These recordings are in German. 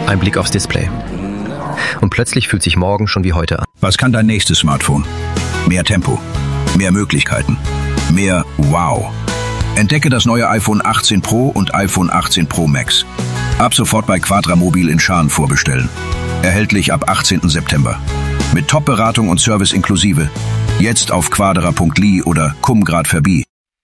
Ein Blick aufs Display. Und plötzlich fühlt sich morgen schon wie heute an. Was kann dein nächstes Smartphone? Mehr Tempo, mehr Möglichkeiten, mehr Wow. Entdecke das neue iPhone 18 Pro und iPhone 18 Pro Max. Ab sofort bei Quadramobil in Schaan vorbestellen. Erhältlich ab 18. September. Mit Top-Beratung und Service inklusive. Jetzt auf quadra.li oder komm grad vorbei.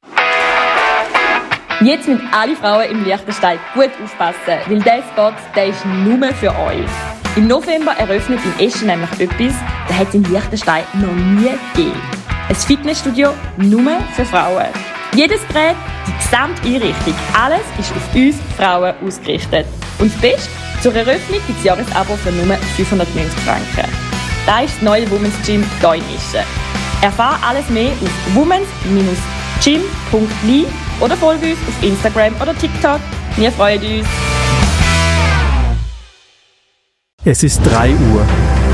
Jetzt müssen alle Frauen im Liechtenstein gut aufpassen, weil dieser Spot, der ist nur für euch. Im November eröffnet in Eschen nämlich etwas, das hat es in Liechtenstein noch nie gegeben. Ein Fitnessstudio nur für Frauen. Jedes Gerät, die gesamte Einrichtung, alles ist auf uns Frauen ausgerichtet. Und das Beste, zur Eröffnung gibt es Jahresabo für nur 590 Franken. Das ist das neue Women's Gym hier in Eschen. Erfahre alles mehr auf womens-gym.li oder folge uns auf Instagram oder TikTok. Wir freuen uns. Es ist 3 Uhr.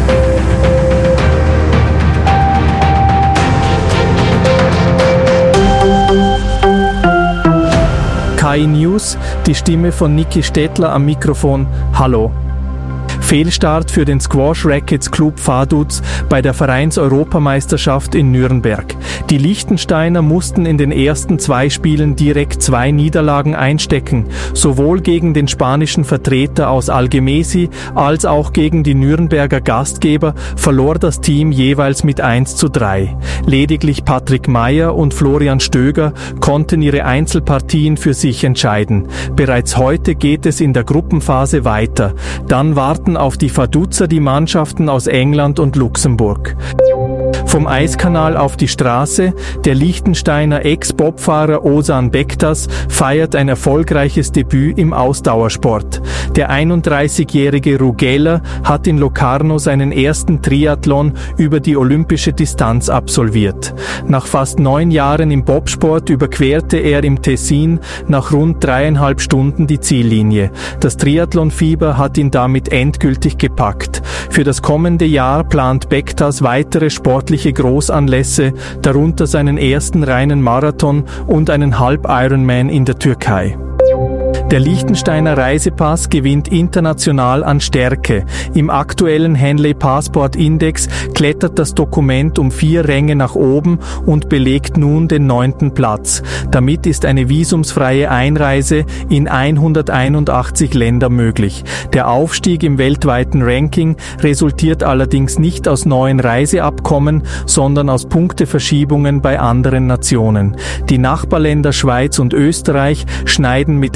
KI News, die Stimme von Niki Stettler am Mikrofon. Hallo. Fehlstart für den Squash Rackets Club Vaduz bei der Vereins-Europameisterschaft in Nürnberg. Die Liechtensteiner mussten in den ersten 2 Spielen direkt 2 Niederlagen einstecken, sowohl gegen den spanischen Vertreter aus Algemesi als auch gegen die Nürnberger Gastgeber verlor das Team jeweils mit 1:3. Lediglich Patrick Meyer und Florian Stöger konnten ihre Einzelpartien für sich entscheiden. Bereits heute geht es in der Gruppenphase weiter. Dann warten auf die Vaduzer die Mannschaften aus England und Luxemburg. Vom Eiskanal auf die Straße, der Liechtensteiner Ex-Bobfahrer Ozan Bektas feiert ein erfolgreiches Debüt im Ausdauersport. Der 31-jährige Rugeler hat in Locarno seinen ersten Triathlon über die olympische Distanz absolviert. Nach fast 9 Jahren im Bobsport überquerte er im Tessin nach rund 3,5 Stunden die Ziellinie. Das Triathlonfieber hat ihn damit endgültig gepackt. Für das kommende Jahr plant Bektas weitere sportliche Großanlässe, darunter seinen ersten reinen Marathon und einen Halb-Ironman in der Türkei. Der Liechtensteiner Reisepass gewinnt international an Stärke. Im aktuellen Henley Passport Index klettert das Dokument um 4 Ränge nach oben und belegt nun den 9. Platz. Damit ist eine visumsfreie Einreise in 181 Länder möglich. Der Aufstieg im weltweiten Ranking resultiert allerdings nicht aus neuen Reiseabkommen, sondern aus Punkteverschiebungen bei anderen Nationen. Die Nachbarländer Schweiz und Österreich schneiden mit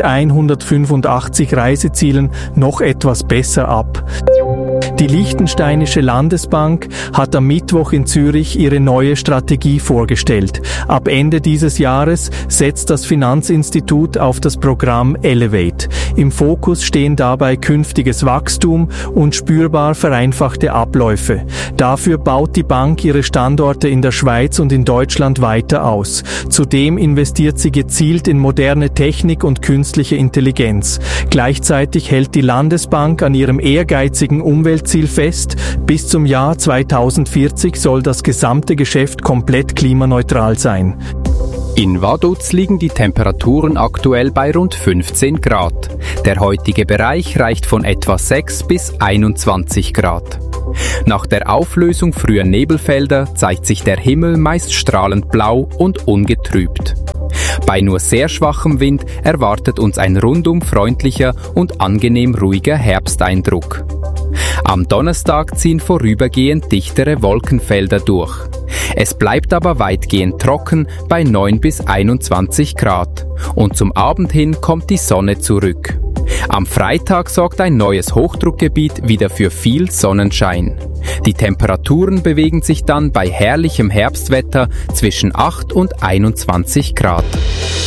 185 Reisezielen noch etwas besser ab. Die Liechtensteinische Landesbank hat am Mittwoch in Zürich ihre neue Strategie vorgestellt. Ab Ende dieses Jahres setzt das Finanzinstitut auf das Programm Elevate. Im Fokus stehen dabei künftiges Wachstum und spürbar vereinfachte Abläufe. Dafür baut die Bank ihre Standorte in der Schweiz und in Deutschland weiter aus. Zudem investiert sie gezielt in moderne Technik und künstliche Intelligenz. Gleichzeitig hält die Landesbank an ihrem ehrgeizigen Umweltziel fest, bis zum Jahr 2040 soll das gesamte Geschäft komplett klimaneutral sein. In Vaduz liegen die Temperaturen aktuell bei rund 15 Grad. Der heutige Bereich reicht von etwa 6 bis 21 Grad. Nach der Auflösung früher Nebelfelder zeigt sich der Himmel meist strahlend blau und ungetrübt. Bei nur sehr schwachem Wind erwartet uns ein rundum freundlicher und angenehm ruhiger Herbsteindruck. Am Donnerstag ziehen vorübergehend dichtere Wolkenfelder durch. Es bleibt aber weitgehend trocken bei 9 bis 21 Grad und zum Abend hin kommt die Sonne zurück. Am Freitag sorgt ein neues Hochdruckgebiet wieder für viel Sonnenschein. Die Temperaturen bewegen sich dann bei herrlichem Herbstwetter zwischen 8 und 21 Grad.